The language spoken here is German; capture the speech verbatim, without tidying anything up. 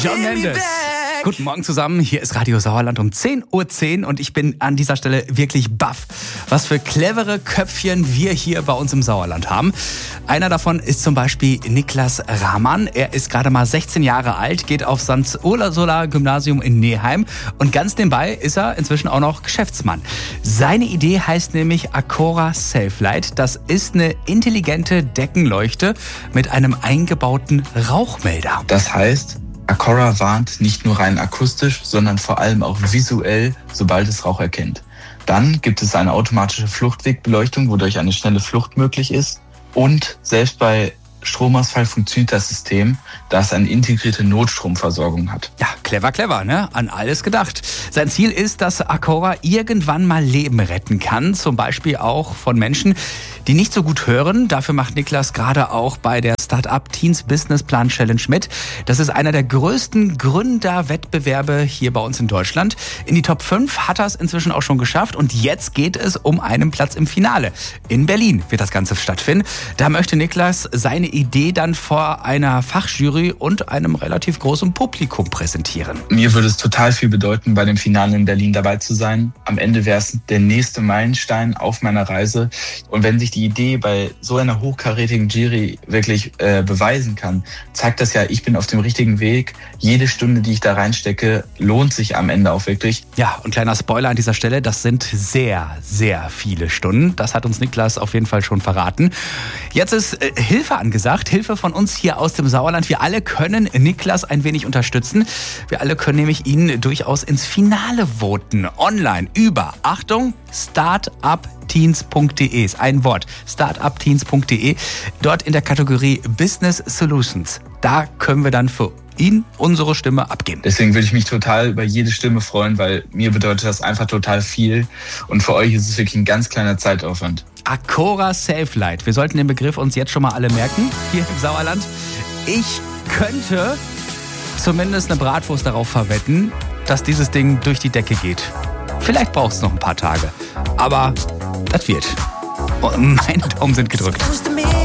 Shawn Mendes. Guten Morgen zusammen, hier ist Radio Sauerland um zehn Uhr zehn und ich bin an dieser Stelle wirklich baff, was für clevere Köpfchen wir hier bei uns im Sauerland haben. Einer davon ist zum Beispiel Niklas Rahmann. Er ist gerade mal sechzehn Jahre alt, geht auf Sankt Ursula Gymnasium in Neheim und ganz nebenbei ist er inzwischen auch noch Geschäftsmann. Seine Idee heißt nämlich Acora Safe-Light. Das ist eine intelligente Deckenleuchte mit einem eingebauten Rauchmelder. Das heißt, Acora warnt nicht nur rein akustisch, sondern vor allem auch visuell, sobald es Rauch erkennt. Dann gibt es eine automatische Fluchtwegbeleuchtung, wodurch eine schnelle Flucht möglich ist. Und selbst bei Stromausfall funktioniert das System, da es eine integrierte Notstromversorgung hat. Ja, clever, clever, ne? An alles gedacht. Sein Ziel ist, dass Acora irgendwann mal Leben retten kann. Zum Beispiel auch von Menschen, die nicht so gut hören. Dafür macht Niklas gerade auch bei der Start-up Teens Business Plan Challenge mit. Das ist einer der größten Gründerwettbewerbe hier bei uns in Deutschland. In die Top fünf hat er es inzwischen auch schon geschafft. Und jetzt geht es um einen Platz im Finale. In Berlin wird das Ganze stattfinden. Da möchte Niklas seine Idee dann vor einer Fachjury und einem relativ großen Publikum präsentieren. Mir würde es total viel bedeuten, bei dem Finale in Berlin dabei zu sein. Am Ende wäre es der nächste Meilenstein auf meiner Reise. Und wenn sich die Idee bei so einer hochkarätigen Jury wirklich äh, beweisen kann, zeigt das ja, ich bin auf dem richtigen Weg. Jede Stunde, die ich da reinstecke, lohnt sich am Ende auch wirklich. Ja, und kleiner Spoiler an dieser Stelle, das sind sehr, sehr viele Stunden. Das hat uns Niklas auf jeden Fall schon verraten. Jetzt ist äh, Hilfe angesagt. Hilfe von uns hier aus dem Sauerland. Wir alle können Niklas ein wenig unterstützen. Wir alle können nämlich ihn durchaus ins Finale voten. Online über, Achtung, startupteens punkt de ist ein Wort. startupteens punkt de. Dort in der Kategorie Business Solutions. Da können wir dann für ihn unsere Stimme abgeben. Deswegen würde ich mich total über jede Stimme freuen, weil mir bedeutet das einfach total viel. Und für euch ist es wirklich ein ganz kleiner Zeitaufwand. Acora Safe-Light. Wir sollten den Begriff uns jetzt schon mal alle merken, hier im Sauerland. Ich könnte zumindest eine Bratwurst darauf verwetten, dass dieses Ding durch die Decke geht. Vielleicht braucht es noch ein paar Tage. Aber das wird. Und meine Daumen sind gedrückt.